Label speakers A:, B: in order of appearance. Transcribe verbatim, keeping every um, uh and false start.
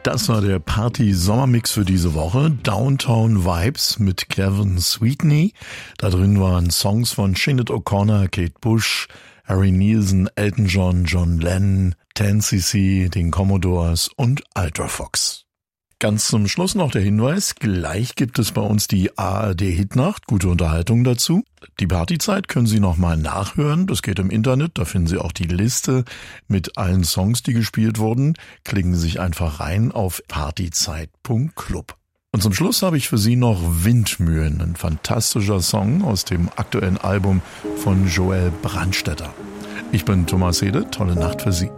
A: Das war der Party-Sommermix für diese Woche. Downtown Vibes mit Kevin Sweetney. Da drin waren Songs von Sinead O'Connor, Kate Bush, Harry Nilsson, Elton John, John Lennon, ten C C, den Commodores und Ultra Fox. Ganz zum Schluss noch der Hinweis, gleich gibt es bei uns die A R D-Hitnacht, gute Unterhaltung dazu. Die Partyzeit können Sie nochmal nachhören, das geht im Internet, da finden Sie auch die Liste mit allen Songs, die gespielt wurden. Klicken Sie sich einfach rein auf partyzeit punkt club. Und zum Schluss habe ich für Sie noch Windmühlen, ein fantastischer Song aus dem aktuellen Album von Joel Brandstätter. Ich bin Thomas Hede, tolle Nacht für Sie.